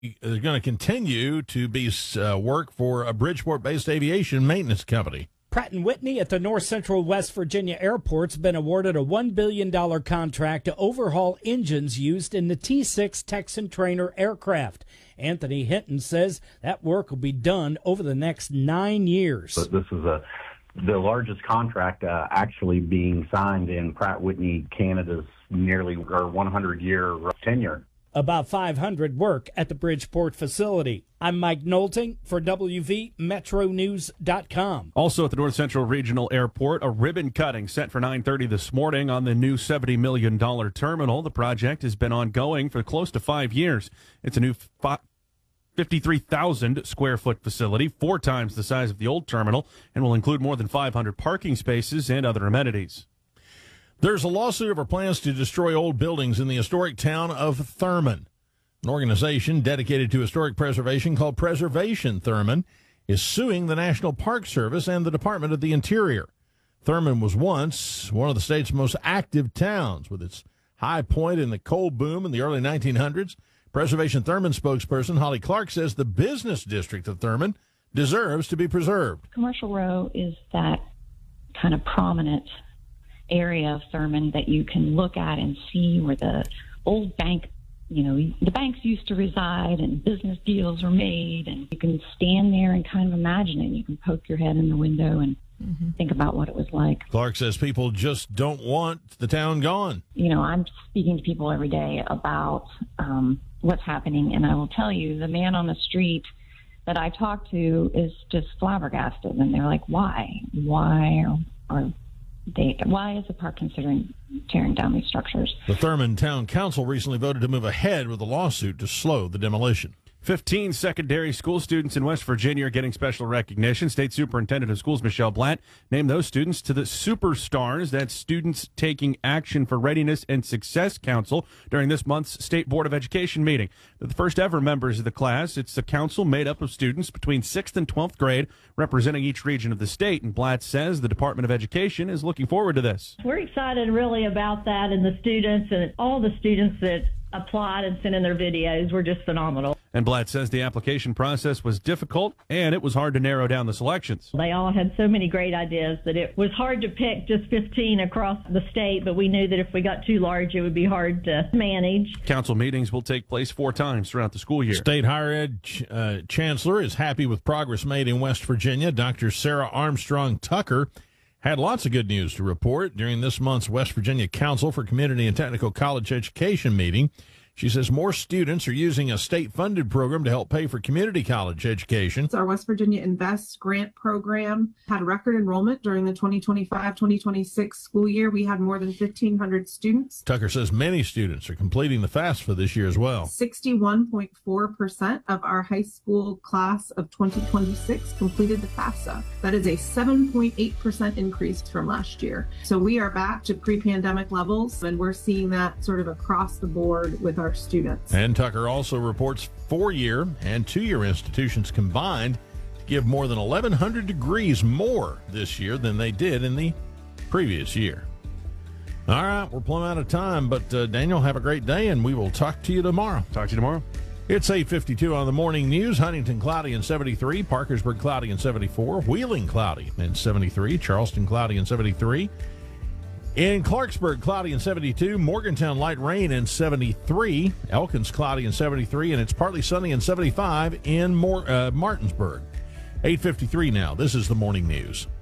going to continue to be work for a Bridgeport-based aviation maintenance company. Pratt & Whitney at the North Central West Virginia Airport's been awarded a $1 billion contract to overhaul engines used in the T-6 Texan trainer aircraft. Anthony Hinton says that work will be done over the next 9 years. But this is the largest contract actually being signed in Pratt & Whitney Canada's nearly 100-year tenure. About 500 work at the Bridgeport facility. I'm Mike Knowlton for WVMetroNews.com. Also at the North Central Regional Airport, a ribbon cutting set for 9:30 this morning on the new $70 million terminal. The project has been ongoing for close to 5 years. It's a new 53,000 square foot facility, 4 times the size of the old terminal, and will include more than 500 parking spaces and other amenities. There's a lawsuit over plans to destroy old buildings in the historic town of Thurman. An organization dedicated to historic preservation called Preservation Thurman is suing the National Park Service and the Department of the Interior. Thurman was once one of the state's most active towns, with its high point in the coal boom in the early 1900s. Preservation Thurman spokesperson Holly Clark says the business district of Thurman deserves to be preserved. Commercial Row is that kind of prominent area of Thurman that you can look at and see where the old bank, the banks used to reside and business deals were made, and you can stand there and kind of imagine it. You can poke your head in the window and think about what it was like. Clark says people just don't want the town gone. I'm speaking to people every day about what's happening, and I will tell you, the man on the street that I talk to is just flabbergasted, and they're like, why is the park considering tearing down these structures? The Thurman Town Council recently voted to move ahead with a lawsuit to slow the demolition. 15 secondary school students in West Virginia are getting special recognition. State Superintendent of Schools Michelle Blatt named those students to the Superstars. That's Students Taking Action for Readiness and Success Council during this month's State Board of Education meeting. They're the first ever members of the class. It's a council made up of students between 6th and 12th grade representing each region of the state. And Blatt says the Department of Education is looking forward to this. We're excited really about that, and the students and all the students that applied and sent in their videos were just phenomenal. And Blatt says the application process was difficult and it was hard to narrow down the selections. They all had so many great ideas that it was hard to pick just 15 across the state, but we knew that if we got too large, it would be hard to manage. Council meetings will take place 4 times throughout the school year. State Higher Ed Chancellor is happy with progress made in West Virginia. Dr. Sarah Armstrong Tucker had lots of good news to report during this month's West Virginia Council for Community and Technical College Education meeting. She says more students are using a state-funded program to help pay for community college education. Our West Virginia Invest grant program had record enrollment during the 2025-2026 school year. We had more than 1,500 students. Tucker says many students are completing the FAFSA this year as well. 61.4% of our high school class of 2026 completed the FAFSA. That is a 7.8% increase from last year. So we are back to pre-pandemic levels, and we're seeing that sort of across the board with our students. And Tucker also reports 4-year and 2-year institutions combined to give more than 1,100 degrees more this year than they did in the previous year. All right, we're plumb out of time, but Daniel, have a great day, and we will talk to you tomorrow. Talk to you tomorrow. It's 8:52 on the morning news. Huntington cloudy and 73, Parkersburg cloudy and 74, Wheeling cloudy and 73, Charleston cloudy and 73. In Clarksburg, cloudy and 72. Morgantown, light rain and 73. Elkins, cloudy and 73. And it's partly sunny and 75 in Martinsburg. 8:53 now. This is the morning news.